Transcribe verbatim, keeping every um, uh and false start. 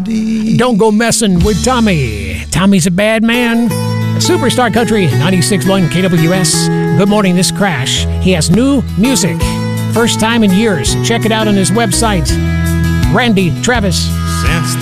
melody. Don't go messing with Tommy. Tommy's a bad man. Superstar Country, ninety-six point one K W S. Good morning, this Crash. He has new music. First time in years. Check it out on his website. Randy Travis. Since